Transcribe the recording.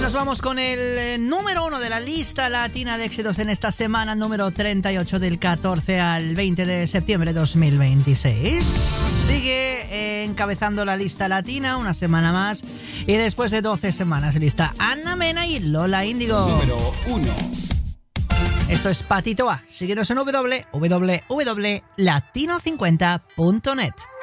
nos vamos con el número 1 de la lista latina de éxitos en esta semana, número 38 del 14 al 20 de septiembre de 2026. Sigue encabezando la lista latina una semana más y después de 12 semanas lista Anna Mena y Lola Índigo. Número 1. Esto es Patito A. Síguenos en www.latino50.net.